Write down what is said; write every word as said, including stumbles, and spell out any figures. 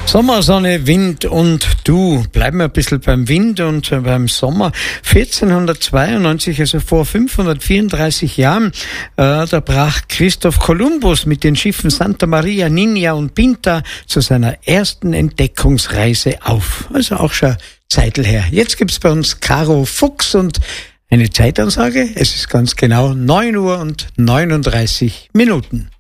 Sommer, Sonne, Wind und du. Bleiben wir ein bisschen beim Wind und beim Sommer. vierzehnhundertzweiundneunzig, also vor fünfhundertvierunddreißig Jahren, äh, da brach Christoph Kolumbus mit den Schiffen Santa Maria, Niña und Pinta zu seiner ersten Entdeckungsreise auf. Also auch schon Zeitl her. Jetzt gibt's bei uns Caro Fuchs und eine Zeitansage. Es ist ganz genau neun Uhr und neununddreißig Minuten.